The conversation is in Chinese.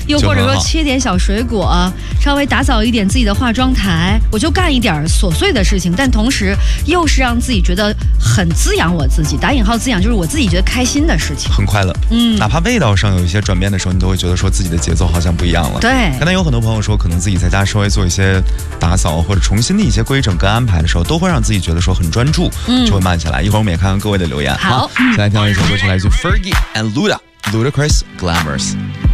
又或者说切点小水果，稍微打扫一点自己的化妆台，我就干一点琐碎的事情，但同时又是让自己觉得很滋养我自己，打引号滋养就是我自己觉得开心的事情， 很快乐。哪怕味道上有一些转变的时候，你都会觉得说自己的节奏好像不一样了。 对， 刚才有很多朋友说，可能自己在家稍微做一些打扫或者重新的一些规整跟安排的时候，都会让自己觉得说很专注，就会慢下来。一会儿我们也看看各位的留言。 好， 现在听到一首歌曲来自 Fergie and Ludacris Glamorous。